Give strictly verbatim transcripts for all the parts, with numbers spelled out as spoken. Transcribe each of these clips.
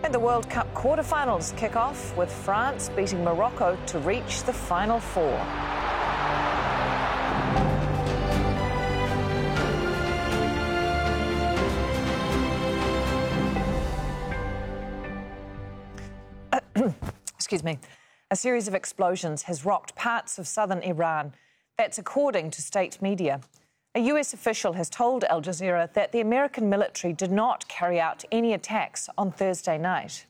And the World Cup quarterfinals kick off with France beating Morocco to reach the Final Four. Excuse me. A series of explosions has rocked parts of southern Iran. That's according to state media. A U S official has told Al Jazeera that the American military did not carry out any attacks on Thursday night.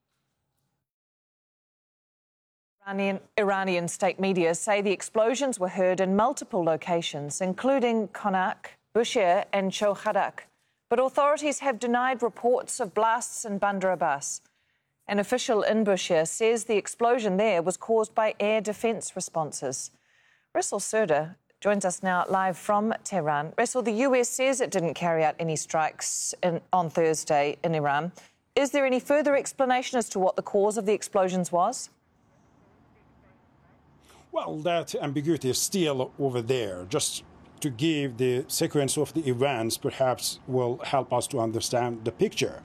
Iranian, Iranian state media say the explosions were heard in multiple locations, including Konak, Bushehr and Shohadak. But authorities have denied reports of blasts in Bandar Abbas. An official in Bushehr says the explosion there was caused by air defence responses. Ressel Surda joins us now live from Tehran. Ressel, the U S says it didn't carry out any strikes in, on Thursday in Iran. Is there any further explanation as to what the cause of the explosions was? Well, that ambiguity is still over there. Just to give the sequence of the events perhaps will help us to understand the picture.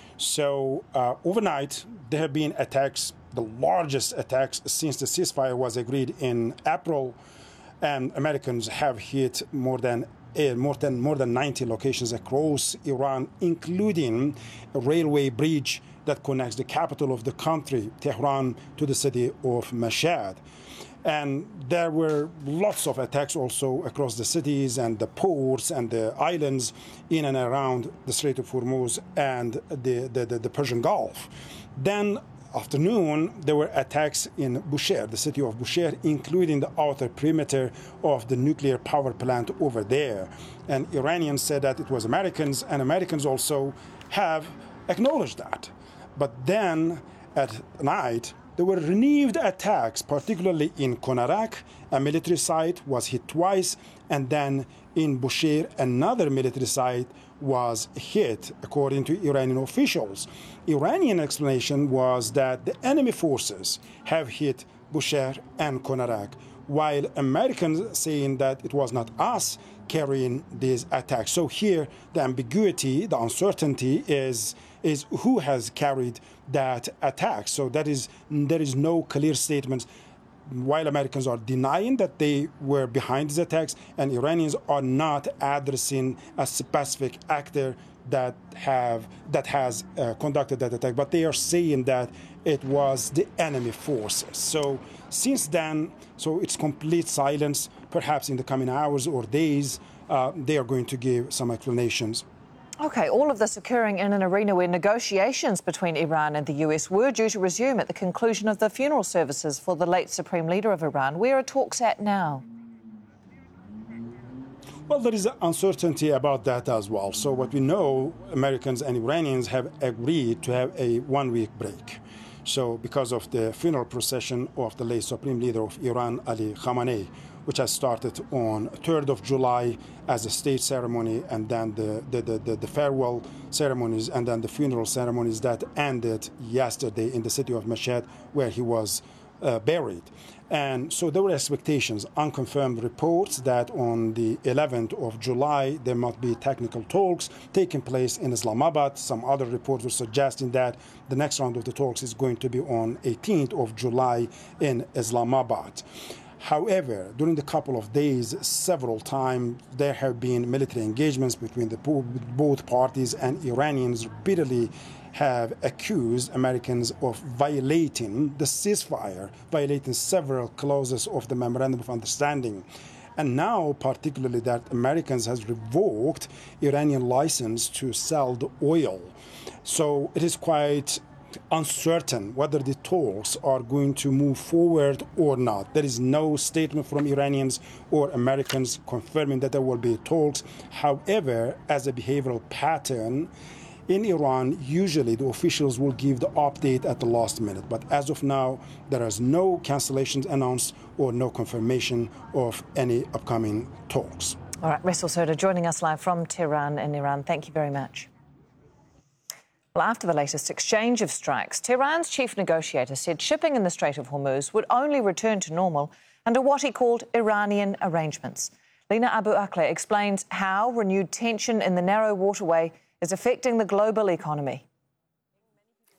So uh, overnight, there have been attacks, the largest attacks since the ceasefire was agreed in April, and Americans have hit more than uh, more than more than ninety locations across Iran, including a railway bridge that connects the capital of the country, Tehran, to the city of Mashhad. And there were lots of attacks also across the cities and the ports and the islands in and around the Strait of Hormuz and the, the, the, the Persian Gulf. Then afternoon, there were attacks in Bushehr, the city of Bushehr, including the outer perimeter of the nuclear power plant over there. And Iranians said that it was Americans, and Americans also have acknowledged that. But then at night, there were renewed attacks, particularly in Konarak, a military site was hit twice, and then in Bushehr, another military site was hit, according to Iranian officials. Iranian explanation was that the enemy forces have hit Bushehr and Konarak, while Americans saying that it was not us carrying these attacks. So here, the ambiguity, the uncertainty is is who has carried that attack. So that is there is no clear statement. While Americans are denying that they were behind these attacks, and Iranians are not addressing a specific actor that have that has uh, conducted that attack, but they are saying that it was the enemy forces. So since then, so it's complete silence. Perhaps in the coming hours or days, uh, they are going to give some explanations. OK, all of this occurring in an arena where negotiations between Iran and the U S were due to resume at the conclusion of the funeral services for the late Supreme Leader of Iran. Where are talks at now? Well, there is uncertainty about that as well. So what we know, Americans and Iranians have agreed to have a one-week break. So because of the funeral procession of the late Supreme Leader of Iran, Ali Khamenei, which has started on third of July as a state ceremony, and then the, the, the, the farewell ceremonies, and then the funeral ceremonies that ended yesterday in the city of Mashhad, where he was uh, buried. And so there were expectations, unconfirmed reports that on the eleventh of July, there might be technical talks taking place in Islamabad. Some other reports were suggesting that the next round of the talks is going to be on eighteenth of July in Islamabad. However, during the couple of days, several times, there have been military engagements between the both parties, and Iranians repeatedly have accused Americans of violating the ceasefire, violating several clauses of the Memorandum of Understanding. And now, particularly, that Americans has revoked Iranian license to sell the oil. So it is quite uncertain whether the talks are going to move forward or not. There is no statement from Iranians or Americans confirming that there will be talks. However, as a behavioral pattern, in Iran, usually the officials will give the update at the last minute. But as of now, there is no cancellations announced or no confirmation of any upcoming talks. All right, Ressel Surda joining us live from Tehran in Iran. Thank you very much. Well, after the latest exchange of strikes, Tehran's chief negotiator said shipping in the Strait of Hormuz would only return to normal under what he called Iranian arrangements. Lina Abu Akleh explains how renewed tension in the narrow waterway is affecting the global economy.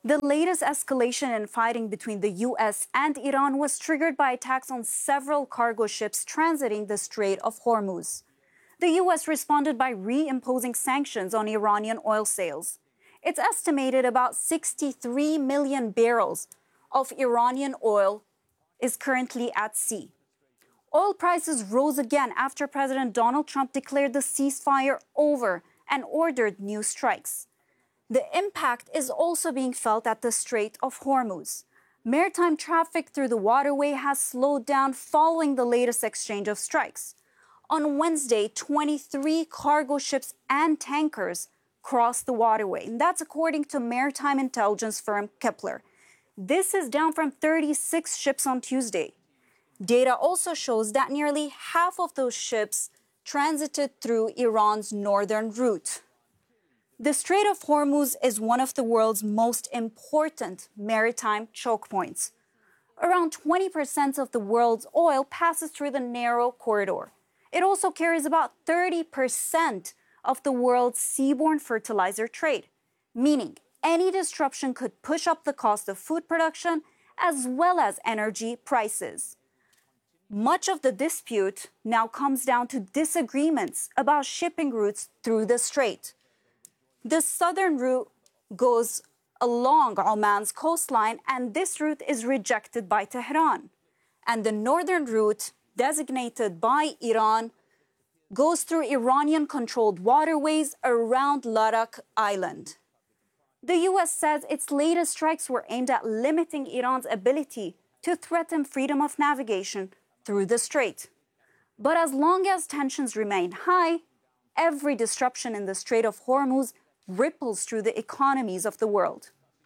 The latest escalation in fighting between the U S and Iran was triggered by attacks on several cargo ships transiting the Strait of Hormuz. The U S responded by reimposing sanctions on Iranian oil sales. It's estimated about sixty-three million barrels of Iranian oil is currently at sea. Oil prices rose again after President Donald Trump declared the ceasefire over and ordered new strikes. The impact is also being felt at the Strait of Hormuz. Maritime traffic through the waterway has slowed down following the latest exchange of strikes. On Wednesday, twenty-three cargo ships and tankers crossed the waterway, and that's according to maritime intelligence firm Kepler. This is down from thirty-six ships on Tuesday. Data also shows that nearly half of those ships transited through Iran's northern route. The Strait of Hormuz is one of the world's most important maritime choke points. Around twenty percent of the world's oil passes through the narrow corridor. It also carries about thirty percent of the world's seaborne fertilizer trade, meaning any disruption could push up the cost of food production as well as energy prices. Much of the dispute now comes down to disagreements about shipping routes through the strait. The southern route goes along Oman's coastline, and this route is rejected by Tehran. And the northern route, designated by Iran, goes through Iranian-controlled waterways around Ladakh Island. The U S says its latest strikes were aimed at limiting Iran's ability to threaten freedom of navigation through the strait. But as long as tensions remain high, every disruption in the Strait of Hormuz ripples through the economies of the world.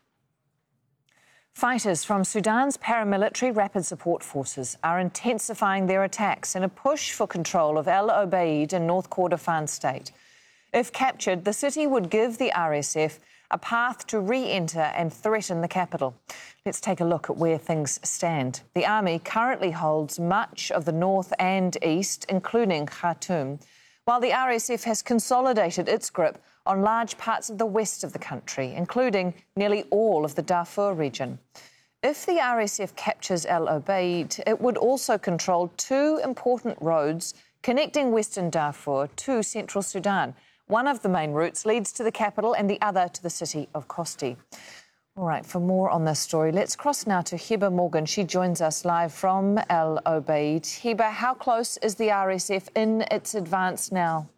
Fighters from Sudan's paramilitary Rapid Support Forces are intensifying their attacks in a push for control of El Obeid in North Kordofan state. If captured, the city would give the R S F a path to re-enter and threaten the capital. Let's take a look at where things stand. The army currently holds much of the north and east, including Khartoum, while the R S F has consolidated its grip on large parts of the west of the country, including nearly all of the Darfur region. If the R S F captures El Obeid, it would also control two important roads connecting western Darfur to central Sudan. One of the main routes leads to the capital and the other to the city of Kosti. All right, for more on this story, let's cross now to Heba Morgan. She joins us live from El Obeid. Heba, how close is the R S F in its advance now?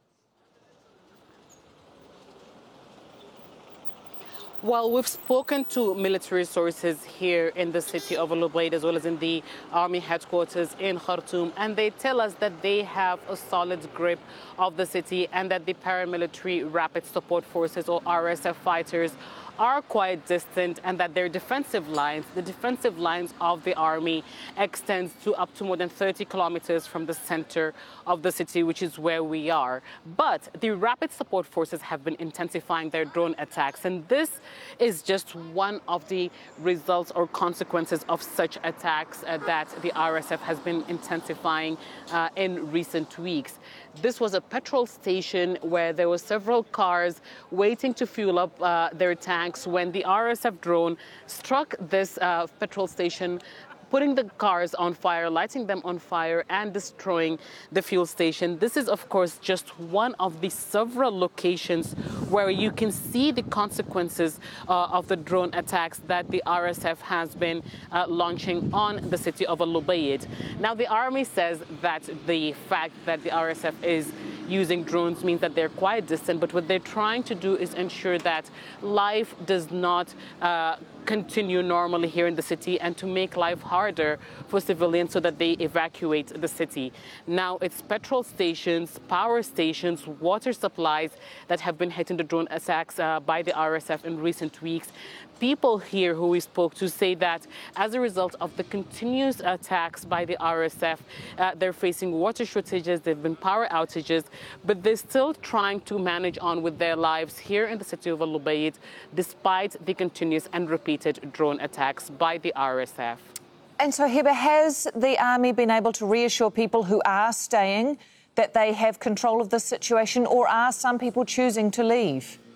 Well, we've spoken to military sources here in the city of El Obeid as well as in the army headquarters in Khartoum, and they tell us that they have a solid grip of the city and that the paramilitary Rapid Support Forces, or R S F fighters, are quite distant, and that their defensive lines, the defensive lines of the army, extends to up to more than thirty kilometers from the center of the city, which is where we are. But the Rapid Support Forces have been intensifying their drone attacks, and this is just one of the results or consequences of such attacks uh, that the R S F has been intensifying uh, in recent weeks. This was a petrol station where there were several cars waiting to fuel up uh, their tanks when the R S F drone struck this uh, petrol station, putting the cars on fire, lighting them on fire, and destroying the fuel station. This is, of course, just one of the several locations where you can see the consequences uh, of the drone attacks that the R S F has been uh, launching on the city of El Obeid. Now, the army says that the fact that the R S F is using drones means that they're quite distant, but what they're trying to do is ensure that life does not uh, continue normally here in the city and to make life harder for civilians so that they evacuate the city. Now, it's petrol stations, power stations, water supplies that have been hit in the drone attacks uh, by the R S F in recent weeks. People here who we spoke to say that as a result of the continuous attacks by the R S F, uh, they're facing water shortages, there have been power outages, but they're still trying to manage on with their lives here in the city of El Obeid, despite the continuous and repeated drone attacks by the R S F. And so, Heba, has the army been able to reassure people who are staying that they have control of this situation, or are some people choosing to leave?